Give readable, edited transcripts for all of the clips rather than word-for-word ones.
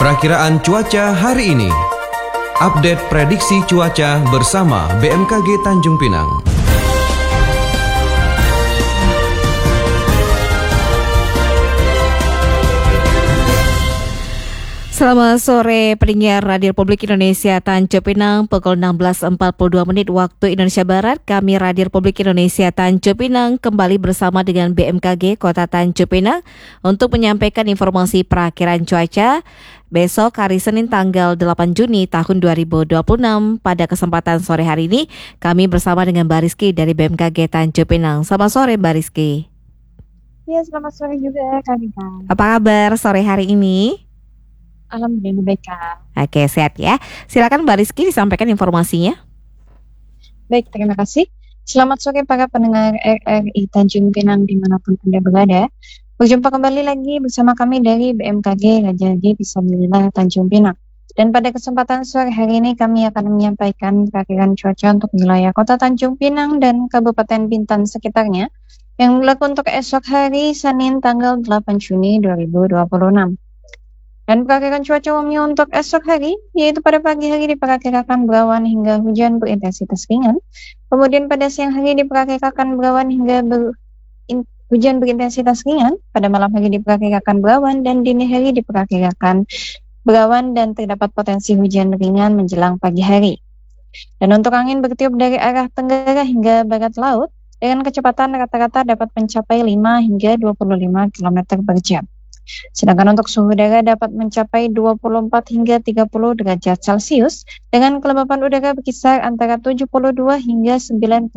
Perakiraan cuaca hari ini. Update prediksi cuaca bersama BMKG Tanjung Pinang. Selamat sore pendengar Radio Republik Indonesia Tanjung Pinang, pukul 16.42 waktu Indonesia Barat. Kami Radio Republik Indonesia Tanjung Pinang kembali bersama dengan BMKG Kota Tanjung Pinang untuk menyampaikan informasi perakiraan cuaca besok hari Senin tanggal 8 Juni tahun 2026. Pada kesempatan sore hari ini kami bersama dengan Mbak Rizky dari BMKG Tanjung Pinang. Selamat sore Mbak Rizky. Ya, selamat sore juga Kak Dika. Apa kabar sore hari ini? Alhamdulillah baik Kak. Oke, sehat ya. Silakan Mbak Rizky disampaikan informasinya. Baik, terima kasih. Selamat sore para pendengar RRI Tanjung Pinang dimanapun Anda berada. Berjumpa kembali lagi bersama kami dari BMKG Raja G Fisabilillah Tanjung Pinang. Dan pada kesempatan sore hari ini kami akan menyampaikan perakiraan cuaca untuk wilayah Kota Tanjung Pinang dan Kabupaten Bintan sekitarnya yang berlaku untuk esok hari Senin tanggal 8 Juni 2026. Dan perakiraan cuaca umumnya untuk esok hari, yaitu pada pagi hari diperkirakan berawan hingga hujan berintensitas ringan. Kemudian pada siang hari diperkirakan berawan hingga hujan berintensitas ringan. Pada malam hari diperkirakan berawan dan dini hari diperkirakan berawan dan terdapat potensi hujan ringan menjelang pagi hari. Dan untuk angin bertiup dari arah tenggara hingga barat laut dengan kecepatan rata-rata dapat mencapai 5 hingga 25 km per jam. Sedangkan untuk suhu udara dapat mencapai 24 hingga 30 derajat Celcius dengan kelembapan udara berkisar antara 72 hingga 98%.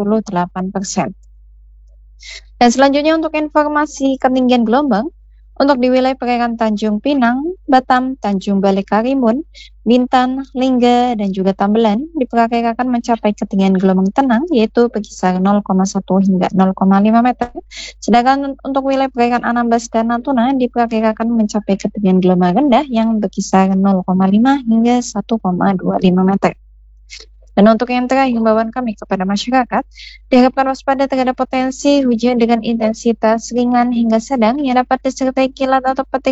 Dan selanjutnya untuk informasi ketinggian gelombang, untuk di wilayah perairan Tanjung Pinang, Batam, Tanjung Balai Karimun, Bintan, Lingga, dan juga Tambelan diperkirakan mencapai ketinggian gelombang tenang yaitu berkisar 0,1 hingga 0,5 meter. Sedangkan untuk wilayah perairan Anambas dan Natuna diperkirakan mencapai ketinggian gelombang rendah yang berkisar 0,5 hingga 1,25 meter. Dan untuk yang terakhir, himbauan kami kepada masyarakat, diharapkan waspada terhadap potensi hujan dengan intensitas ringan hingga sedang yang dapat disertai kilat atau petir